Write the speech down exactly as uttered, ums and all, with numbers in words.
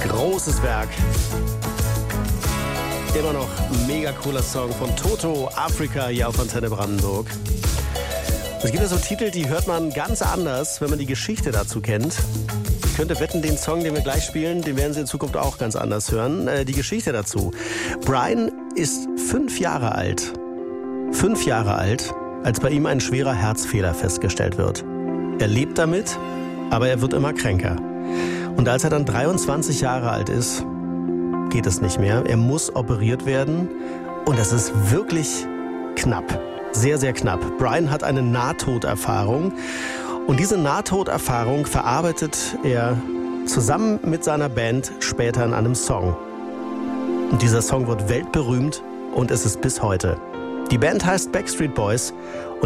Großes Werk. Immer noch ein mega cooler Song von Toto, Afrika, hier auf Antenne Brandenburg. Es gibt ja so Titel, die hört man ganz anders, wenn man die Geschichte dazu kennt. Ich könnte wetten, den Song, den wir gleich spielen, den werden Sie in Zukunft auch ganz anders hören. Äh, die Geschichte dazu. Brian ist fünf Jahre alt. Fünf Jahre alt, als bei ihm ein schwerer Herzfehler festgestellt wird. Er lebt damit, aber er wird immer kränker. Und als er dann dreiundzwanzig Jahre alt ist, geht es nicht mehr. Er muss operiert werden und es ist wirklich knapp. Sehr, sehr knapp. Brian hat eine Nahtoderfahrung und diese Nahtoderfahrung verarbeitet er zusammen mit seiner Band später in einem Song. Und dieser Song wird weltberühmt und es ist bis heute. Die Band heißt Backstreet Boys und